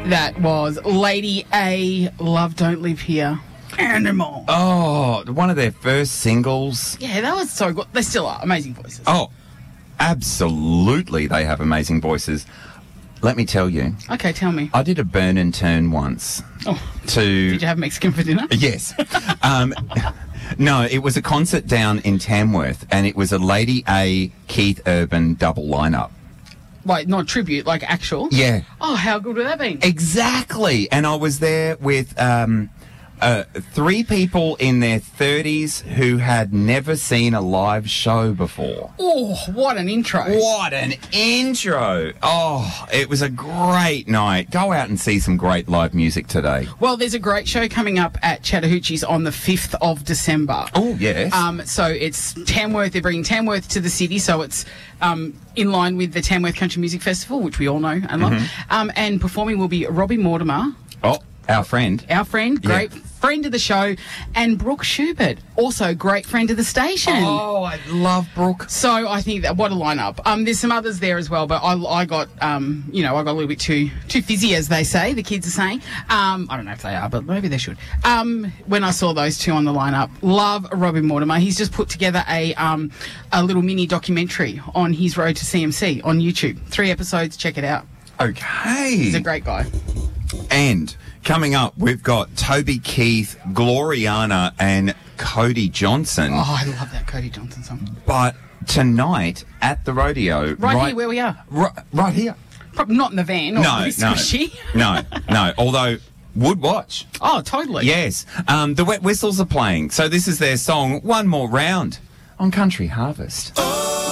That was Lady A, Love Don't Live Here. Animal. Oh, one of their first singles. Yeah, that was so good. They still are. Amazing voices. Oh, absolutely, they have amazing voices. Let me tell you. Okay, tell me. I did a burn and turn once. Oh, did you have Mexican for dinner? Yes. No, it was a concert down in Tamworth, and it was a Lady A, Keith Urban double lineup. Like, not tribute, like actual? Yeah. Oh, how good would that be? Exactly. And I was there with 3 people in their 30s who had never seen a live show before. Oh, what an intro. What an intro. Oh, it was a great night. Go out and see some great live music today. Well, there's a great show coming up at Chattahoochee's on the 5th of December. Oh, yes. So it's Tamworth. They're bringing Tamworth to the city, so it's in line with the Tamworth Country Music Festival, which we all know and love. And performing will be Robbie Mortimer. Oh, our friend. Great friend of the show, and Brooke Schubert, also great friend of the station. Oh, I love Brooke. So I think that what a lineup. There's some others there as well, but I got I got a little bit too fizzy, as they say. The kids are saying. I don't know if they are, but maybe they should. When I saw those two on the lineup, love Robbie Mortimer. He's just put together a little mini documentary on his road to CMC on YouTube. 3 episodes. Check it out. Okay. He's a great guy. And coming up, we've got Toby Keith, Gloriana, and Cody Johnson. Oh, I love that Cody Johnson song. But tonight at the rodeo, right here where we are. Right here. Probably not in the van. Or squishy. No. Although would watch. Oh, totally. Yes. The Wet Whistles are playing, so this is their song "One More Round" on Country Harvest.